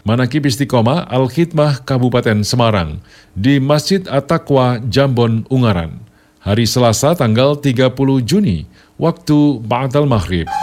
Manaqib Istiqomah Al-Khidmah Kabupaten Semarang di Masjid At-Taqwa Jambon Ungaran, hari Selasa tanggal 30 Juni, waktu ba'dal maghrib.